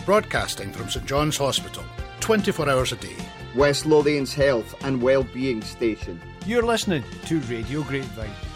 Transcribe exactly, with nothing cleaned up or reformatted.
broadcasting from St John's Hospital, twenty-four hours a day. West Lothian's health and wellbeing station. You're listening to Radio Grapevine.